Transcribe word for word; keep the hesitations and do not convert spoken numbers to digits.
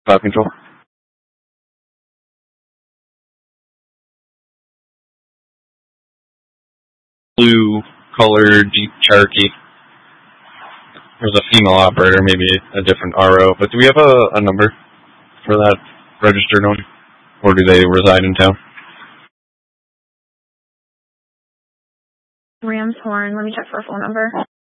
Five control. Blue color Jeep Cherokee. There's a female operator, maybe a different R O, but do we have a, a number for that registered one? Or do they reside in town? Ram's Horn, let me check for a phone number.